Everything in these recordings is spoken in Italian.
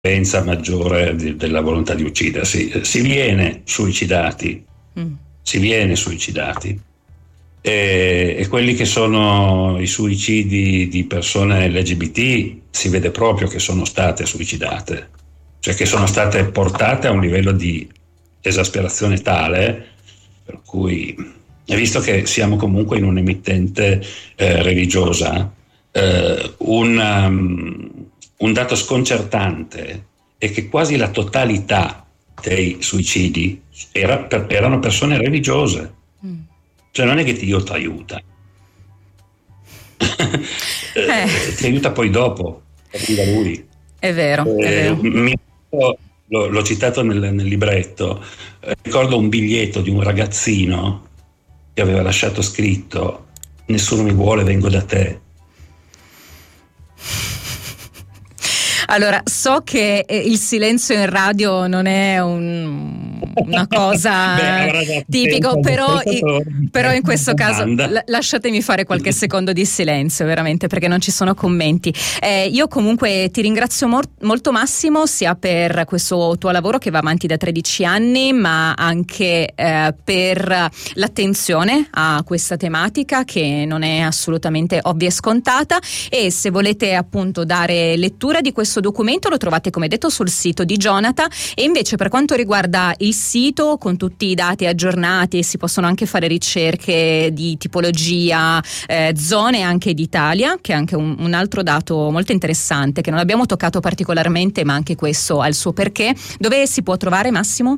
un'influenza maggiore della volontà di uccidersi. Si viene suicidati. E quelli che sono i suicidi di persone LGBT si vede proprio che sono state suicidate, cioè che sono state portate a un livello di esasperazione tale per cui, visto che siamo comunque in un'emittente religiosa, un dato sconcertante è che quasi la totalità dei suicidi erano persone religiose. Cioè non è che Dio ti aiuta, ti aiuta poi dopo, arriva lui. È vero. L'ho citato nel libretto, ricordo un biglietto di un ragazzino che aveva lasciato scritto: nessuno mi vuole, vengo da te. Allora, so che il silenzio in radio non è una cosa tipica, però in questo caso lasciatemi fare qualche secondo di silenzio, veramente, perché non ci sono commenti. Io comunque ti ringrazio molto Massimo, sia per questo tuo lavoro che va avanti da 13 anni, ma anche per l'attenzione a questa tematica che non è assolutamente ovvia e scontata. E se volete appunto dare lettura di questo documento lo trovate, come detto, sul sito di Jonathan. E invece per quanto riguarda il sito, con tutti i dati aggiornati, si possono anche fare ricerche di tipologia, zone anche d'Italia, che è anche un altro dato molto interessante che non abbiamo toccato particolarmente, ma anche questo ha il suo perché. Dove si può trovare, Massimo?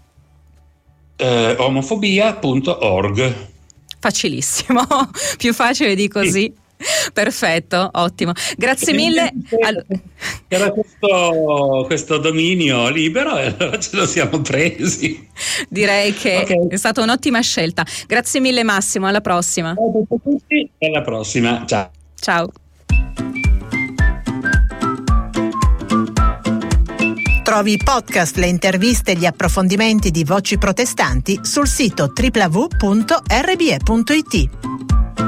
Omofobia.org. Facilissimo, più facile di così. Sì. Perfetto, ottimo, grazie mille. Era questo dominio libero e allora ce lo siamo presi. Direi che è stata un'ottima scelta. Grazie mille Massimo, alla prossima. Ciao a tutti, alla prossima, ciao. Ciao. Trovi i podcast, le interviste e gli approfondimenti di Voci Protestanti sul sito www.rbe.it.